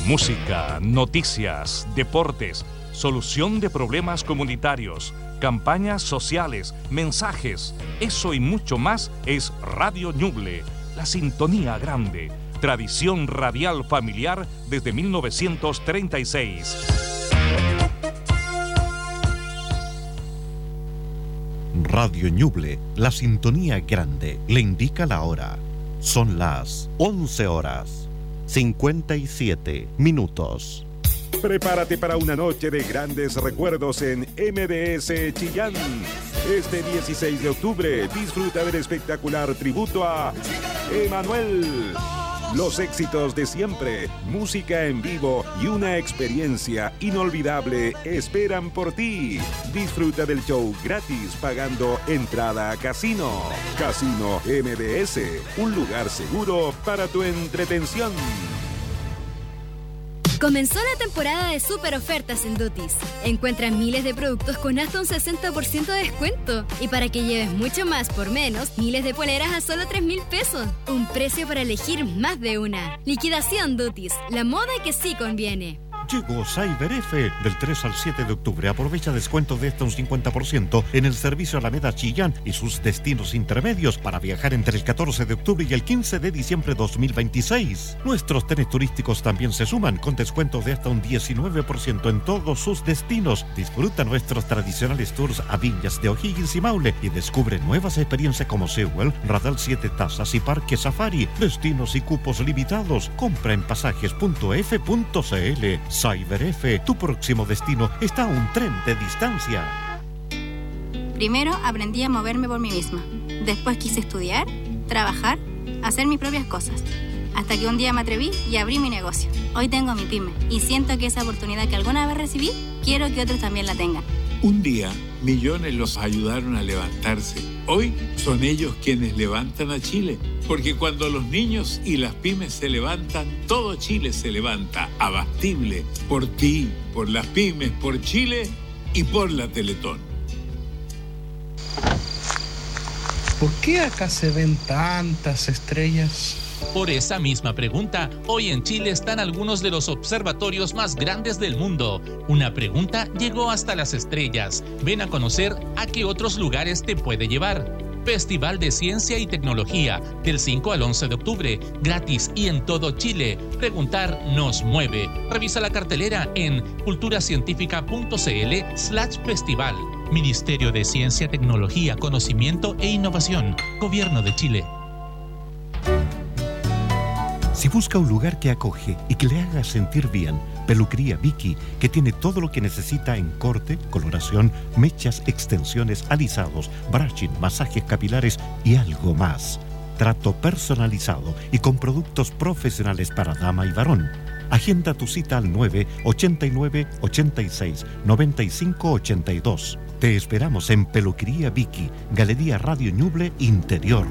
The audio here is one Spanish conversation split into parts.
Música, noticias, deportes, solución de problemas comunitarios, campañas sociales, mensajes. Eso y mucho más es Radio Ñuble, la sintonía grande. Tradición radial familiar desde 1936. Radio Ñuble, la sintonía grande, le indica la hora. Son las 11 horas, 57 minutos. Prepárate para una noche de grandes recuerdos en MBS Chillán. Este 16 de octubre disfruta del espectacular tributo a Emanuel. Los éxitos de siempre, música en vivo y una experiencia inolvidable esperan por ti. Disfruta del show gratis pagando entrada a Casino. Casino MBS, un lugar seguro para tu entretención. Comenzó la temporada de super ofertas en Duties. Encuentras miles de productos con hasta un 60% de descuento. Y para que lleves mucho más por menos, miles de poleras a solo 3,000 pesos. Un precio para elegir más de una. Liquidación Duties, la moda que sí conviene. Llegó Cyber F. Del 3 al 7 de octubre. Aprovecha descuentos de hasta un 50% en el servicio Alameda Chillán y sus destinos intermedios para viajar entre el 14 de octubre y el 15 de diciembre 2026. Nuestros trenes turísticos también se suman con descuentos de hasta un 19% en todos sus destinos. Disfruta nuestros tradicionales tours a Viñas de O'Higgins y Maule y descubre nuevas experiencias como SeaWorld, Radal 7 Tazas y Parque Safari. Destinos y cupos limitados. Compra en pasajes.f.cl. Cyber F, tu próximo destino está a un tren de distancia. Primero aprendí a moverme por mí misma. Después quise estudiar, trabajar, hacer mis propias cosas. Hasta que un día me atreví y abrí mi negocio. Hoy tengo mi pyme y siento que esa oportunidad que alguna vez recibí, quiero que otros también la tengan. Un día, millones los ayudaron a levantarse. Hoy son ellos quienes levantan a Chile. Porque cuando los niños y las pymes se levantan, todo Chile se levanta. Abastible. Por ti, por las pymes, por Chile y por la Teletón. ¿Por qué acá se ven tantas estrellas? Por esa misma pregunta, hoy en Chile están algunos de los observatorios más grandes del mundo. Una pregunta llegó hasta las estrellas. Ven a conocer a qué otros lugares te puede llevar. Festival de Ciencia y Tecnología, del 5 al 11 de octubre, gratis y en todo Chile. Preguntar nos mueve. Revisa la cartelera en culturacientifica.cl/festival. Ministerio de Ciencia, Tecnología, Conocimiento e Innovación. Gobierno de Chile. Si busca un lugar que acoge y que le haga sentir bien, Peluquería Vicky, que tiene todo lo que necesita en corte, coloración, mechas, extensiones, alisados, brushing, masajes capilares y algo más. Trato personalizado y con productos profesionales para dama y varón. Agenda tu cita al 989-86-9582. Te esperamos en Peluquería Vicky, Galería Radio Ñuble Interior.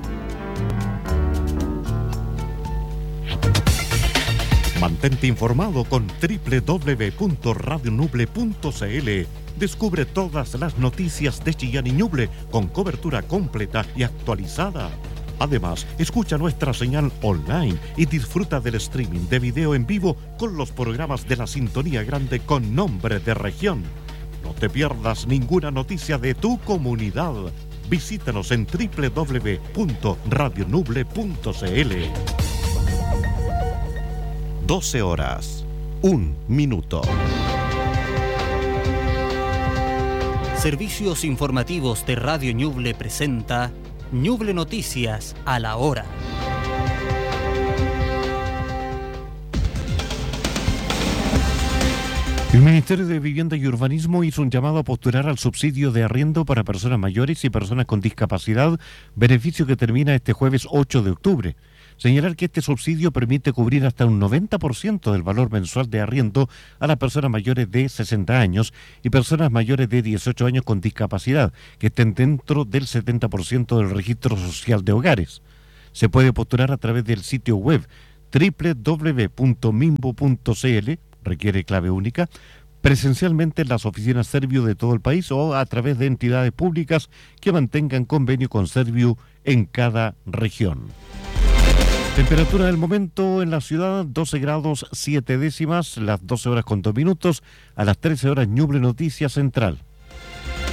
Mantente informado con www.radionuble.cl. Descubre todas las noticias de Chillán y Ñuble con cobertura completa y actualizada. Además, escucha nuestra señal online y disfruta del streaming de video en vivo con los programas de la Sintonía Grande con nombre de región. No te pierdas ninguna noticia de tu comunidad. Visítanos en www.radionuble.cl. 12 horas, 1 minuto. Servicios informativos de Radio Ñuble presenta Ñuble Noticias a la hora. El Ministerio de Vivienda y Urbanismo hizo un llamado a postular al subsidio de arriendo para personas mayores y personas con discapacidad, beneficio que termina este jueves 8 de octubre. Señalar que este subsidio permite cubrir hasta un 90% del valor mensual de arriendo a las personas mayores de 60 años y personas mayores de 18 años con discapacidad, que estén dentro del 70% del registro social de hogares. Se puede postular a través del sitio web www.mimbo.cl, requiere clave única, presencialmente en las oficinas Serviu de todo el país o a través de entidades públicas que mantengan convenio con Serviu en cada región. Temperatura del momento en la ciudad, 12 grados 7 décimas, las 12 horas con 2 minutos, a las 13 horas Ñuble Noticias Central.